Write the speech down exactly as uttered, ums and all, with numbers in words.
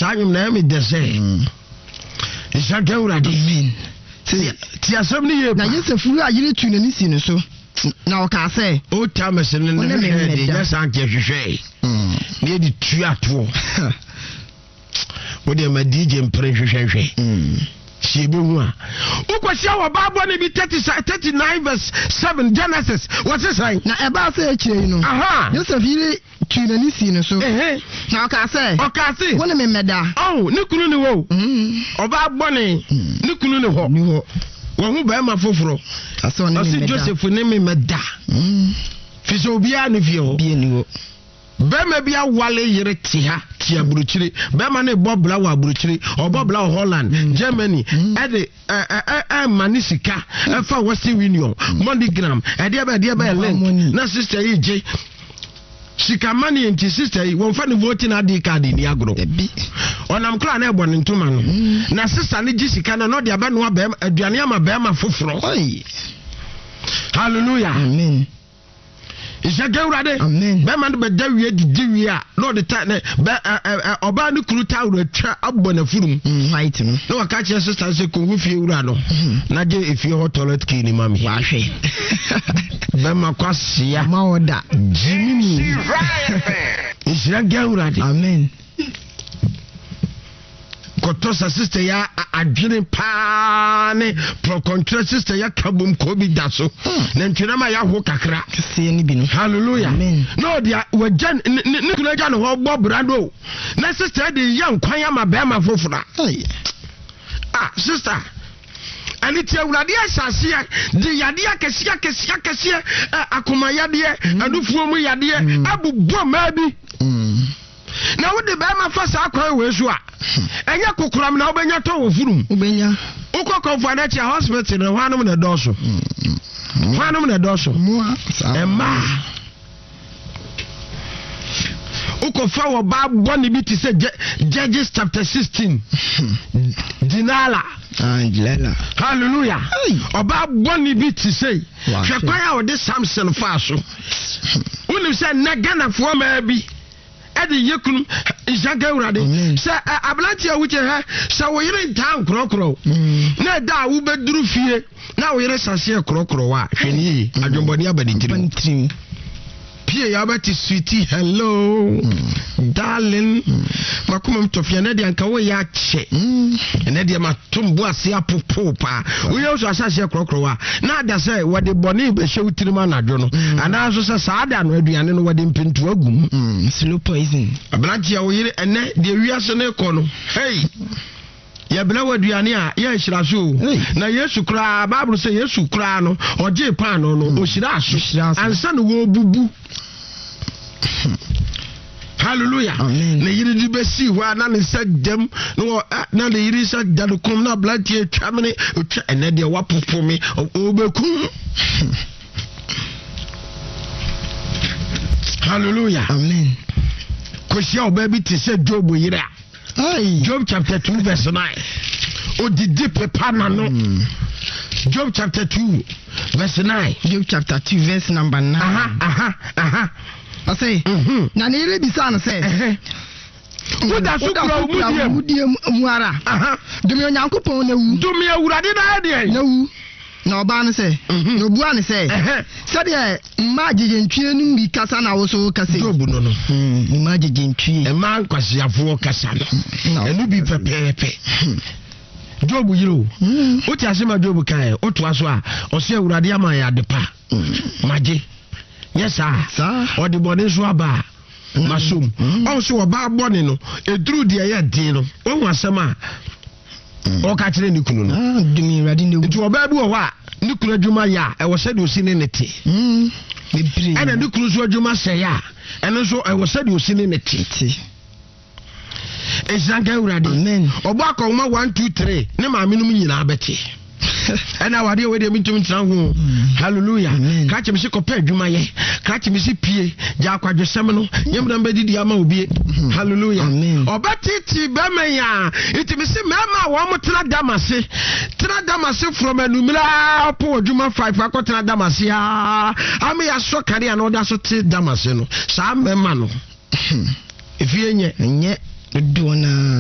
Sayum na me de say Isaka urade amen ti asem ni ye na Yosef ru ayire tu nani si no so na o ka say o tames ne ne de ya sanke hwehwe mm ne di tu ato wo de ma D J mpre hwehwe mm Shibu wa ukwashia wa babo ni bi thirty-nine verse seven Genesis what's it saying na eba say chire no aha Joseph yire twina ni si no so eh na oka say oka say wona me meda oh ni kunu ni wo mm oba bone ni kunu ni ho ni ho wo hu ba ma foforo aso ni me meda Joseph ni me meda mm fiso bia ni fie ho bia ni wo Bema bia wale yere tia tia buruchiri bema ne bobla wa buruchiri o bobla Holland mm. Germany mm. ede eh eh eh manisika e fa Western Union mm. MoneyGram ede ebe ede ebe link na sister yi je sika money enti sister yi won fa ne voting adi card ni agro ebi onam kra na ebo ne ntoma no mm. na sister ne jisika na no de aba no aba aduane ama bema foforo oi hallelujah amen Isaka urade amen be man be dawie didiwie a no the time be oba ne kuru ta uratwa abbo na furum white no no waka che sister se ko fie ura no na je efie hot toilet clean ni mami wa hwe be ma kwasia ma oda jimini Isaka urade amen kotosa sister ya adwene pa ne pro control sister ya kabum ko bi daso na ntwena ma ya ho kakra kese ni bi no hallelujah amen no dia wajan ne kuna ja no ho gbo brado na sister de ya nkwan ya ma be ma fofura ah sister ani ti awurade asase de yade akese akese akese akoma yade adufuo mu yade abubo ma bi na wo de ba ma fa sa akwan we so a enya kokuram na obenya to wo furum obenya ukoko na cha hospital na hwanum na doso hwanum na doso emma ukofa wo ba boni bi ti say Judges chapter sixteen dinala Angela hallelujah oba boni bi ti say hwekwan a wo de Samson fa so unim say na Ghana fo ma bi edi yekunu Isaka urade se ablanti a wuche ha se wo yire ntan krokro na da wo beduru fie na wo yire sase krokro wa hweni adwomboni abadi tiri pie ya bati sweetie hello darling makuma mtofia na de anka wo ya che na de matumbu ase apopo pa wo ye so asase krokro wa na da se wo de boni be hwe utirima na dwo no ana so se saada no aduane no wo de mpintu agum slow poison ablanti a wo yire ene de wiase ne ko no hey ya bela waduane a ya hira so na Yesu kra Bible say Yesu kra no oje pan no no o hira so ansa no wo bubu hallelujah na yiri di besi wa na ne sadam no na le yiri sadam kom na blanti etwa me etwa ene de wa popo me obeku hallelujah amen kosia obabi ti se Job yira Ay. Job chapter two verse nine. Odidi pepa na no. Job chapter two verse nine. Job chapter two verse number nine. Aha aha aha. I say. Mhm. Na ne re bisa na say. Eh. Oda so kura mudie muara. Aha. Dumi onyankopon na wu. Dumi awurade na de. Na wu. Na oba ne say. Na obua ne say. Say de ma jejentwie nu bi kasa na wo so kasa. Job no no. Mm, ma jejentwie. E ma nkwasiafo kasa no. Enu bi pepepe. Job yiro. O ti asema Job kan o to aso a o se awurade ama ya de pa. Maje. Yes sir. O de bone so aba. Masum. O so oba bone no eduru de ya din no. O hu asema o ka kire ni kunu no. Ah, dumi radi ne. Nti oba bi wo wa ni kunu adwuma ya e wo se de osi ne nete. Mm. Bebre. Ana ni kunu so adwuma se ya. Eno so e wo se de osi ne nete. Isaka urade. Amen. Obo akoma one two three. Ne ma menum nyina abeti. Ana wade we de mintum tran ho. Hallelujah. Ka che me se kopa adwuma ye. Ka che me se pie. Ja akwadwesem no. Nyemda mbadidi ama obi. Hallelujah. Obatiti be me ya. Iti me se mema wo mo tena damase. Tena damase from anumira po adwuma five akotena damase ya. Ame ya so kare ya no da so te damase no. Sa mema no. Efie nye nye do na